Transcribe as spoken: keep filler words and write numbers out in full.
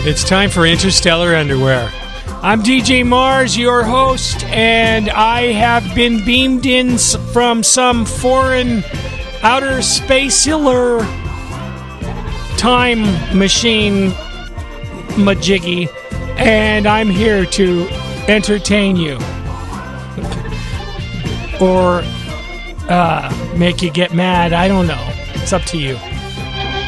It's time for Interstellar Underwear. I'm D J Mars, your host, and I have been beamed in s- from some foreign outer spacellar time machine majiggy, and I'm here to entertain you. Or uh, make you get mad. I don't know. It's up to you.